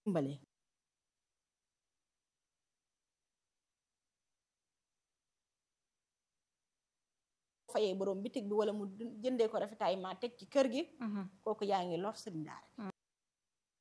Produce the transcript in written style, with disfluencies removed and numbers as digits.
dimbale fayee borom bitig bi wala mu jëndee ko rafetaay ma teg ci kër gi kooku yaa ngi lor sëriñ daara